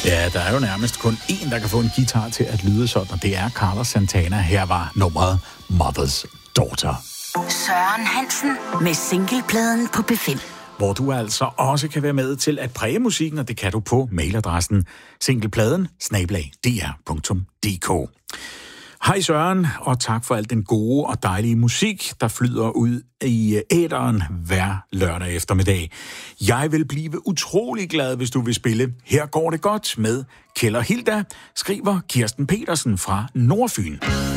Ja, der er jo nærmest kun én, der kan få en guitar til at lyde sådan, og det er Carlos Santana. Her var nummeret Mother's Daughter. Søren Hansen med singlepladen på B5. Hvor du altså også kan være med til at præge musikken, og det kan du på mailadressen singlepladen@dr.dk. Hej Søren, og tak for al den gode og dejlige musik, der flyder ud i æteren hver lørdag eftermiddag. Jeg vil blive utrolig glad, hvis du vil spille Her går det godt med Kjeld og Hilda, skriver Kirsten Petersen fra Nordfyn.